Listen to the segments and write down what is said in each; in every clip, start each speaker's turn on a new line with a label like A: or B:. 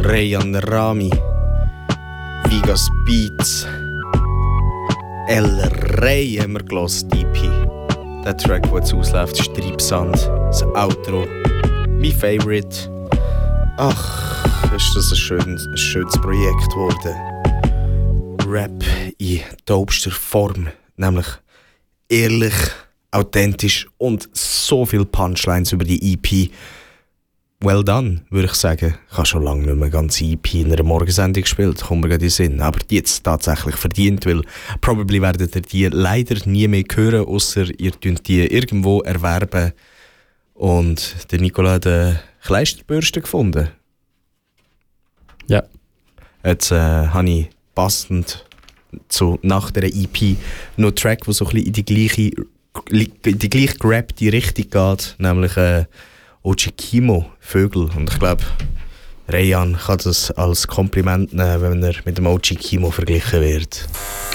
A: Reyan Rami, Vigas Beats, El Rey haben wir gehört, EP. Der Track, der jetzt ausläuft, ist Treibsand, das Outro, mein Favorite. Ach, ist das ein schönes Projekt geworden. Rap in taubster Form, nämlich ehrlich, authentisch und so viele Punchlines über die EP. Well done, würde ich sagen. Ich habe schon lange nicht mehr ganz EP in einer Morgensendung gespielt, kommt mir gerade in den Sinn. Aber die jetzt tatsächlich verdient, weil probably werdet ihr die leider nie mehr hören, außer ihr könnt die irgendwo erwerben. Und der Nicola hat eine Kleisterbürste gefunden.
B: Ja.
A: Jetzt habe ich passend nach der EP noch einen Track, der so ein bisschen in die gleiche gerappte Richtung geht, nämlich OG Kimo, Vögel. Und ich glaube, Reyan kann das als Kompliment nehmen, wenn er mit dem OG Kimo verglichen wird.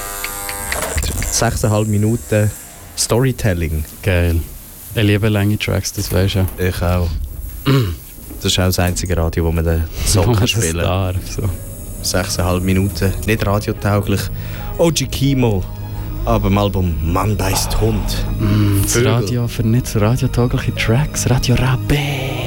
A: 6,5 Minuten Storytelling.
B: Geil. Ich liebe lange Tracks, das weisst du.
A: Ich auch. Das ist auch das einzige Radio, wo man den Song kann spielen kann.
B: So.
A: 6,5 Minuten, nicht radiotauglich. OG Kimo, aber im Album Mann beißt Hund.
B: Das Radio für nicht so radiotaugliche Tracks, Radio Rabé.